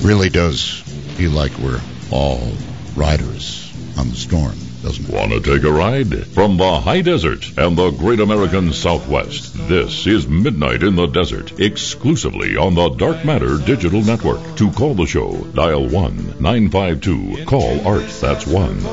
Really does feel like we're all riders on the storm, doesn't it? Want to take a ride? From the high desert and the great American Southwest, this is Midnight in the Desert, exclusively on the Dark Matter Digital Network. To call the show, dial 1-952-CALL-ART. That's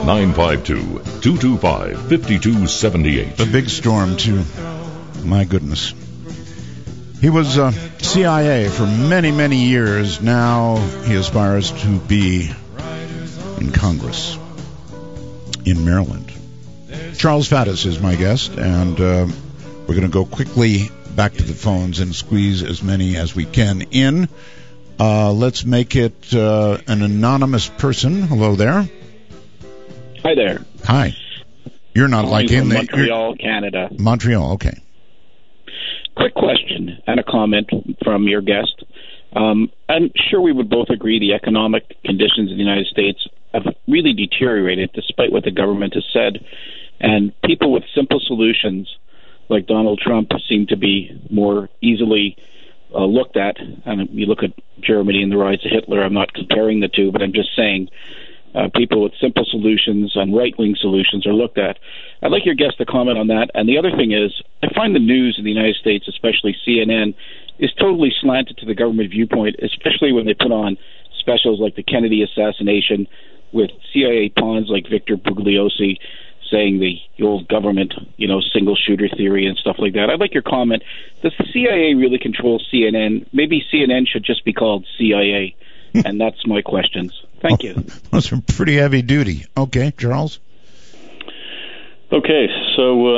1-952-225-5278. The big storm, too. My goodness. He was CIA for many, many years. Now he aspires to be in Congress in Maryland. Charles Faddis is my guest, and we're going to go quickly back to the phones and squeeze as many as we can in. Let's make it an anonymous person. Hello there. Hi there. Hi. You're not like in Montreal, Canada. Montreal, okay. Quick question and a comment from your guest. I'm sure we would both agree the economic conditions in the United States have really deteriorated despite what the government has said. And people with simple solutions like Donald Trump seem to be more easily looked at. And you look at Germany and the rise of Hitler. I'm not comparing the two, but I'm just saying people with simple solutions and right-wing solutions are looked at. I'd like your guest to comment on that. And the other thing is, I find the news in the United States, especially CNN, is totally slanted to the government viewpoint, especially when they put on specials like the Kennedy assassination with CIA pawns like Victor Bugliosi saying the old government, single shooter theory and stuff like that. I'd like your comment. Does the CIA really control CNN? Maybe CNN should just be called CIA. And that's my questions. Thank you. Those are pretty heavy duty. Okay, Charles. Okay, so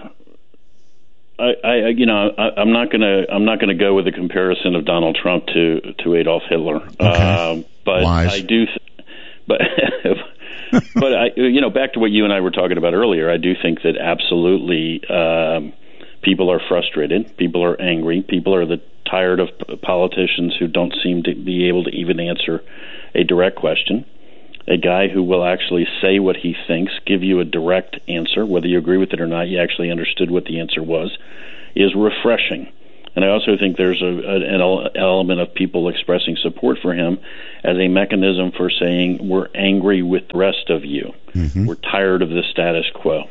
I'm not gonna go with the comparison of Donald Trump to Adolf Hitler. Okay. But Lies. I do. But back to what you and I were talking about earlier, I do think that absolutely people are frustrated, people are angry, people are tired of politicians who don't seem to be able to even answer a direct question. A guy who will actually say what he thinks, give you a direct answer, whether you agree with it or not, you actually understood what the answer was, is refreshing. And I also think there's an element of people expressing support for him as a mechanism for saying, we're angry with the rest of you. Mm-hmm. We're tired of the status quo.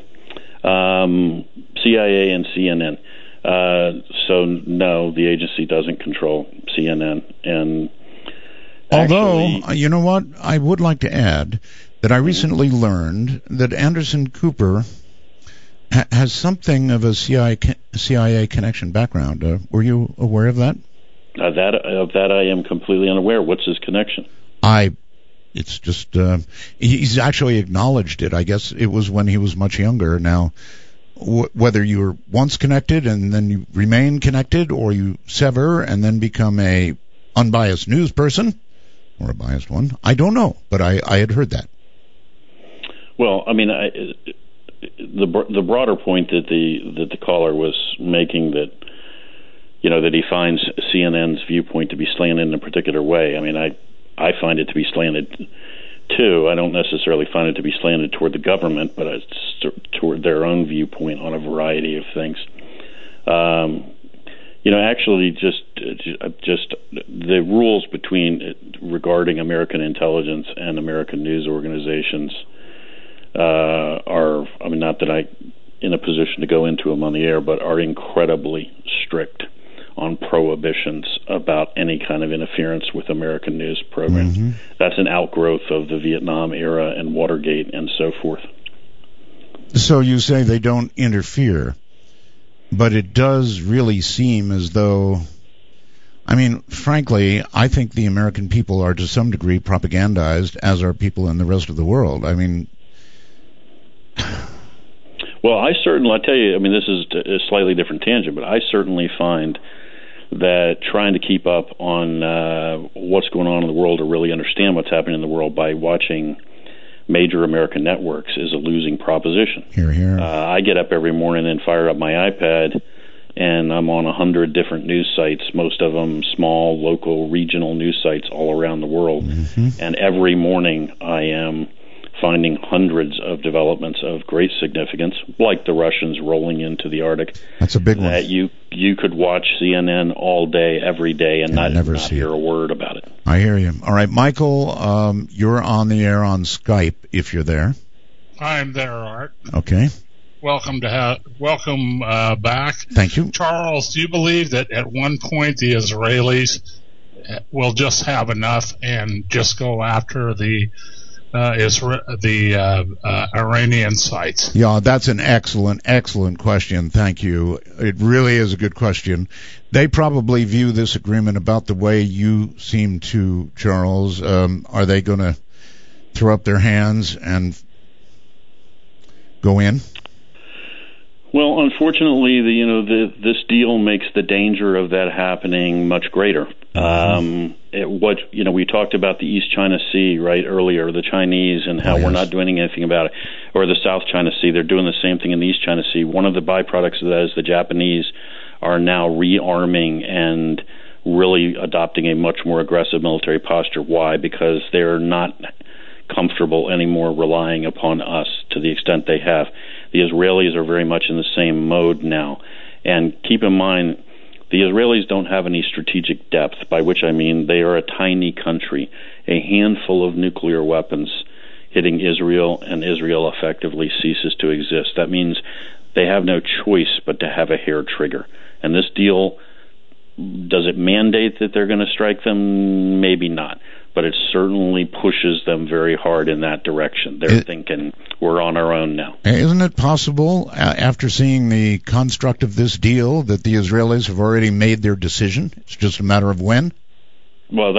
CIA and CNN. So, no, the agency doesn't control CNN. And although, you know what, I would like to add that I recently learned that Anderson Cooper has something of a CIA connection background. Were you aware of that? That I am completely unaware. What's his connection? It's just, he's actually acknowledged it. I guess it was when he was much younger. Now, whether you were once connected and then you remain connected, or you sever and then become a unbiased news person, or a biased one, I don't know, but I had heard that. Well, I mean, the broader point that the caller was making, that that he finds CNN's viewpoint to be slanted in a particular way. I mean, I find it to be slanted too. I don't necessarily find it to be slanted toward the government, but it's toward their own viewpoint on a variety of things. Actually, just the rules regarding American intelligence and American news organizations are, I mean, not that I'm in a position to go into them on the air, but are incredibly strict on prohibitions about any kind of interference with American news programs. Mm-hmm. That's an outgrowth of the Vietnam era and Watergate and so forth. So you say they don't interfere, but it does really seem as though, I mean, frankly, I think the American people are to some degree propagandized, as are people in the rest of the world. I mean... Well, I'll tell you, I mean, this is a slightly different tangent, but I certainly find that trying to keep up on what's going on in the world, or really understand what's happening in the world by watching major American networks, is a losing proposition. Hear, hear. I get up every morning and fire up my iPad, and I'm on 100 different news sites, most of them small, local, regional news sites all around the world. Mm-hmm. And every morning I am finding hundreds of developments of great significance, like the Russians rolling into the Arctic. That's a big one. You could watch CNN all day, every day, and not hear a word about it. I hear you. All right, Michael, you're on the air on Skype if you're there. I'm there, Art. Okay. Welcome back. Thank you. Charles, do you believe that at one point the Israelis will just have enough and just go after the Iranian sites? Yeah, that's an excellent question. Thank you. It really is a good question. They probably view this agreement about the way you seem to, Charles. Are they going to throw up their hands and go in? Well, unfortunately, this deal makes the danger of that happening much greater. We talked about the East China Sea right earlier, the Chinese, and how we're not doing anything about it, or the South China Sea. They're doing the same thing in the East China Sea. One of the byproducts of that is the Japanese are now rearming and really adopting a much more aggressive military posture. Why? Because they're not comfortable anymore relying upon us to the extent they have. The Israelis are very much in the same mode now. And keep in mind, the Israelis don't have any strategic depth, by which I mean they are a tiny country. A handful of nuclear weapons hitting Israel, and Israel effectively ceases to exist. That means they have no choice but to have a hair trigger. And this deal, does it mandate that they're going to strike them? Maybe not. But it certainly pushes them very hard in that direction. They're thinking, we're on our own now. Isn't it possible, after seeing the construct of this deal, that the Israelis have already made their decision? It's just a matter of when? Well,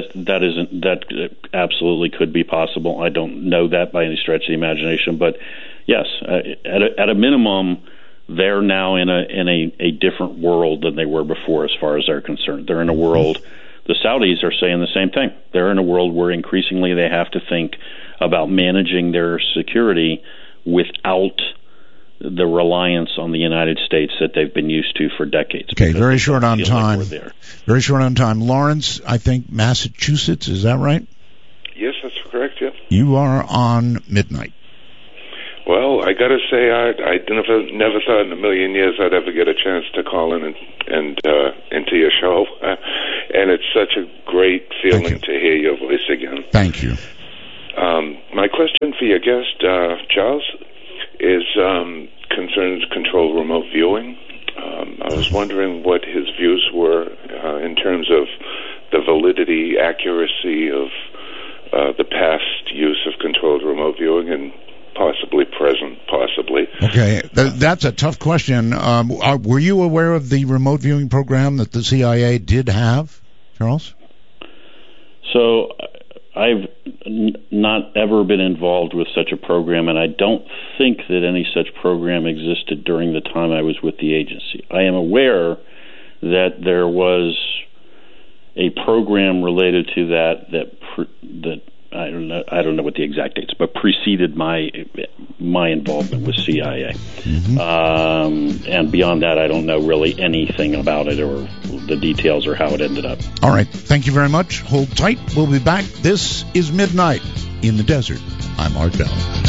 that absolutely could be possible. I don't know that by any stretch of the imagination, but yes, at a minimum, they're now in a different world than they were before, as far as they're concerned. They're in a world. The Saudis are saying the same thing. They're in a world where increasingly they have to think about managing their security without the reliance on the United States that they've been used to for decades. Okay, very short on time. Very short on time. Lawrence, I think Massachusetts, is that right? Yes, that's correct, yeah. You are on Midnight. Well, I got to say, I never thought in a million years I'd ever get a chance to call in and into your show. And it's such a great feeling to hear your voice again. Thank you. My question for your guest, Charles, is concerns controlled remote viewing. I was wondering what his views were in terms of the validity, accuracy of the past use of controlled remote viewing and possibly present, possibly. Okay, that's a tough question. Were you aware of the remote viewing program that the CIA did have, Charles? So I've not ever been involved with such a program, and I don't think that any such program existed during the time I was with the agency. I am aware that there was a program related to that I don't know what the exact dates, but preceded my involvement with CIA. And beyond that, I don't know really anything about it or the details or how it ended up. All right. Thank you very much. Hold tight. We'll be back. This is Midnight in the Desert. I'm Art Bell.